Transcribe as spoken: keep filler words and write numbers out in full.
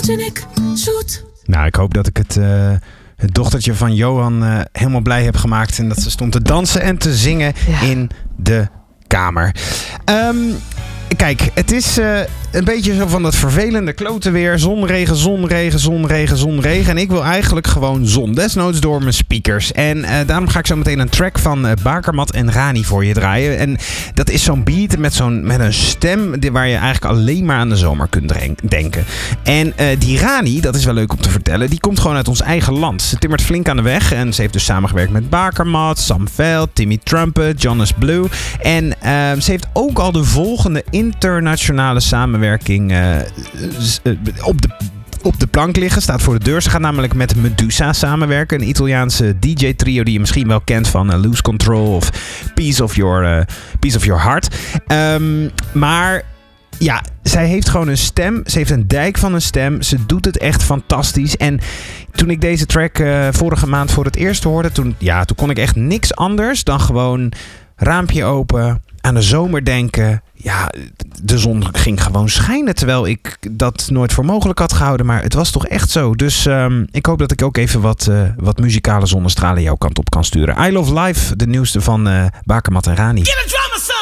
Photogenic, zoet. Nou, ik hoop dat ik het, uh, het dochtertje van Johan uh, helemaal blij heb gemaakt. En dat ze stond te dansen en te zingen ja. in de kamer. Um, kijk, het is uh, een beetje zo van dat vervelende klote weer. Zon, regen, zon, regen, zon, regen, zon, regen. En ik wil eigenlijk gewoon zon. Desnoods door mijn speakers. En uh, daarom ga ik zo meteen een track van uh, Bakermat en Rani voor je draaien. En dat is zo'n beat met, zo'n, met een stem waar je eigenlijk alleen maar aan de zomer kunt denken. En uh, die Rani, dat is wel leuk om te vertellen, die komt gewoon uit ons eigen land. Ze timmert flink aan de weg. En ze heeft dus samengewerkt met Bakermat, Sam Veld, Timmy Trumpet, Jonas Blue. En uh, ze heeft ook al de volgende internationale samenwerking uh, op de op de plank liggen, staat voor de deur. Ze gaat namelijk met Medusa samenwerken. Een Italiaanse D J-trio die je misschien wel kent van uh, Lose Control of Piece of Your, uh, Piece of Your Heart. Um, maar ja, zij heeft gewoon een stem. Ze heeft een dijk van een stem. Ze doet het echt fantastisch. En toen ik deze track uh, vorige maand voor het eerst hoorde, toen, ja, toen kon ik echt niks anders dan gewoon raampje open, aan de zomer denken. Ja, de zon ging gewoon schijnen, terwijl ik dat nooit voor mogelijk had gehouden. Maar het was toch echt zo. Dus um, ik hoop dat ik ook even wat, uh, wat muzikale zonnestralen jouw kant op kan sturen. I Love Life, de nieuwste van uh, Bakermat en Rani. Get a drama song!